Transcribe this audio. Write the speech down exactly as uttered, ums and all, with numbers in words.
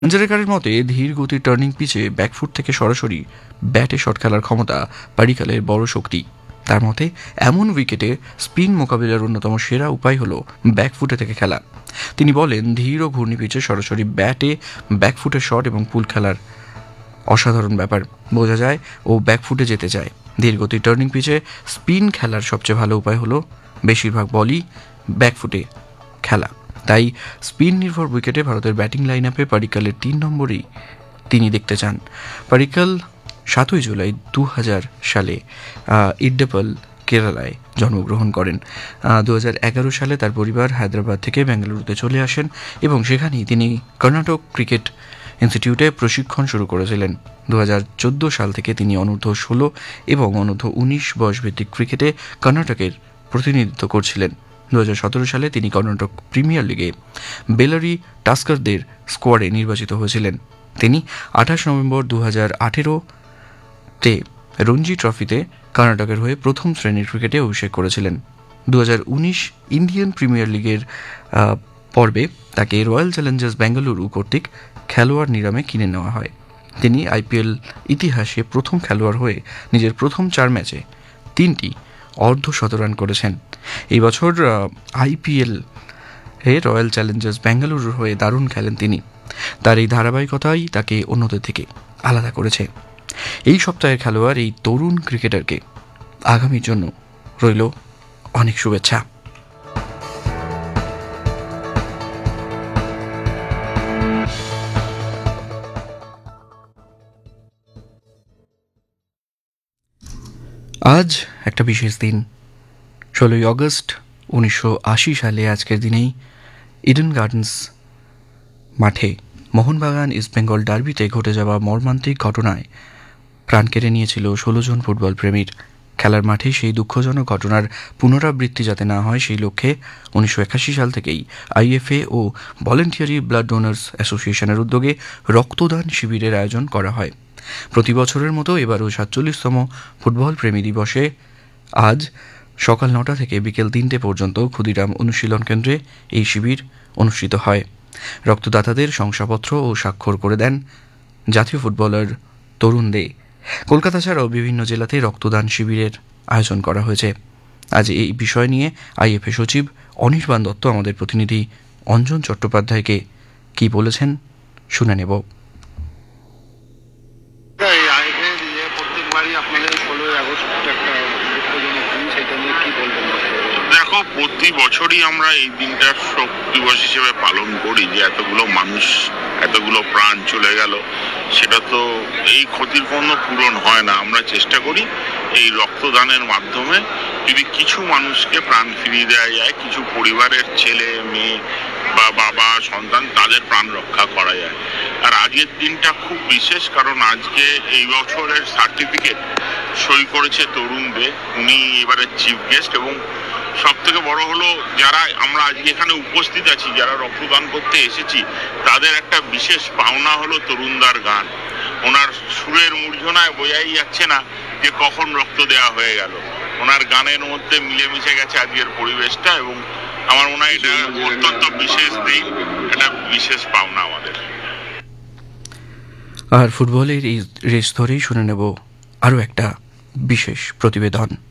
আঞ্জারেকারের মতে ধীর গতির টার্নিং পিচে ব্যাকফুট থেকে সরাসরি ব্যাটে শট খেলার ক্ষমতা পাডিক্কালের বড় শক্তি। তার মতে এমন উইকেটে স্পিন মোকাবিলার অন্যতম সেরা উপায় হল ব্যাকফুটে থেকে খেলা। তিনি বলেন, ধীর ও ঘূর্ণি পিচে সরাসরি ব্যাটে ব্যাকফুটের শট এবং পুল খেলার অসাধারণ ব্যাপার। বোঝা যায় ও ব্যাকফুটে যেতে চায়। ধীর গতির টার্নিং পিচে স্পিন খেলার সবচেয়ে ভালো উপায় হলো বেশিরভাগ বলই ব্যাকফুটে খেলা। তাই স্পিন নির্ভর উইকেটে ভারতের ব্যাটিং লাইন আপে পাডিক্কালের তিন নম্বরেই তিনি দেখতে চান। পাডিক্কাল সাতই জুলাই দু হাজার সালে ইড্ডাপল কেরালায় জন্মগ্রহণ করেন। দু হাজার এগারো সালে তার পরিবার হায়দ্রাবাদ থেকে বেঙ্গালুরুতে চলে আসেন এবং সেখানেই তিনি কর্ণাটক ক্রিকেট ইনস্টিটিউটে প্রশিক্ষণ শুরু করেছিলেন। দু হাজার চোদ্দো সাল থেকে তিনি অনূর্ধ্ব ষোলো এবং অনূর্ধ্ব উনিশ বয়সভিত্তিক ক্রিকেটে কর্ণাটকের প্রতিনিধিত্ব করছিলেন। দু হাজার সতেরো সালে তিনি কর্ণাটক প্রিমিয়ার লিগে বেলারি টাস্কারদের স্কোয়াডে নির্বাচিত হয়েছিলেন। তিনি আঠাশ নভেম্বর দু হাজার আঠেরোতে রঞ্জি ট্রফিতে কর্ণাটকের হয়ে প্রথম শ্রেণীর ক্রিকেটে অভিষেক করেছিলেন। দু হাজার উনিশ ইন্ডিয়ান প্রিমিয়ার লিগের পর্বে তাকে রয়্যাল চ্যালেঞ্জার্স বেঙ্গালুরু কর্তৃক খেলোয়াড় নিলামে কিনে নেওয়া হয়। তিনি আইপিএল ইতিহাসে প্রথম খেলোয়াড় হয়ে নিজের প্রথম চার ম্যাচে তিনটি অর্ধ শতরান করেছেন। এই বছর আইপিএল এ রয়্যাল চ্যালেঞ্জার্স বেঙ্গালুরুর হয়ে দারুণ খেলেন তিনি। তার এই ধারাবাহিকতাই তাকে অন্যদের থেকে আলাদা করেছে। এই সপ্তাহের খেলোয়াড় এই তরুণ ক্রিকেটারকে আগামীর জন্য রইল অনেক শুভেচ্ছা। আজ একটা বিশেষ দিন। ষোলোই আগস্ট উনিশশো আশি সালে আজকের দিনেই ইডেন গার্ডেন্স মাঠে মোহনবাগান ইস্টবেঙ্গল ডার্বিতে ঘটে যাওয়া মর্মান্তিক ঘটনায় প্রাণ কেড়ে নিয়েছিল ষোলো জন ফুটবল প্রেমীর। খেলার মাঠে সেই দুঃখজনক ঘটনার পুনরাবৃত্তি যাতে না হয় সেই লক্ষ্যে উনিশশো একাশি সাল থেকেই আইএফএ ও ভলেন্টিয়ারি ব্লাড ডোনার্স অ্যাসোসিয়েশনের উদ্যোগে রক্তদান শিবিরের আয়োজন করা হয়। প্রতি বছরের মতো এবারও সাতচল্লিশতম ফুটবল প্রেমী দিবসে আজ সকাল নটা থেকে বিকেল তিনটে পর্যন্ত ক্ষুদিরাম অনুশীলন কেন্দ্রে এই শিবির অনুষ্ঠিত হয়। রক্তদাতাদের শংসাপত্র ও স্বাক্ষর করে দেন জাতীয় ফুটবলার তরুণ দে। কলকাতা ছাড়াও বিভিন্ন জেলাতে রক্তদান শিবিরের আয়োজন করা হয়েছে। আজ এই বিষয় নিয়ে আইএফএ সচিব অনির্বাণ দত্ত আমাদের প্রতিনিধি অঞ্জন চট্টোপাধ্যায়কে কি বলেছেন শুনে নেব। দেখো, প্রতি বছরই আমরা এই দিনটা শোক দিবস হিসেবে পালন করি যে এতগুলো মানুষ, এতগুলো প্রাণ চলে গেল। সেটা তো এই ক্ষতির কোনো পূরণ হয় না। আমরা চেষ্টা করি এই রক্তদানের মাধ্যমে যদি কিছু মানুষকে প্রাণ ফিরিয়ে দেওয়া যায়, কিছু পরিবারের ছেলে মেয়ে বা বাবা সন্তান তাদের প্রাণ রক্ষা করা যায়। আর আজকের দিনটা খুব বিশেষ, কারণ আজকে এই বছরের সার্টিফিকেট সই করেছে তরুণ দে। উনি এবারে চিফ গেস্ট এবং সব থেকে বড় হলো যারা আমরা আজকে এখানে উপস্থিত আছি, যারা রক্তদান করতে এসেছি, তাদের একটা বিশেষ পাওনা হলো তরুণদার গান। ওনার সুরের মূর্ধনায় বোঝাই যাচ্ছে না যে কখন রক্ত দেওয়া হয়ে গেল। ওনার গানের মধ্যে মিলেমিশে গেছে আজকের পরিবেশটা এবং আমার মনে হয় এটা অত্যন্ত বিশেষ দিন, এটা বিশেষ পাওনা আমাদের। আর ফুটবলের এই রেস ধরেই শুনে নেব আরও একটা বিশেষ প্রতিবেদন।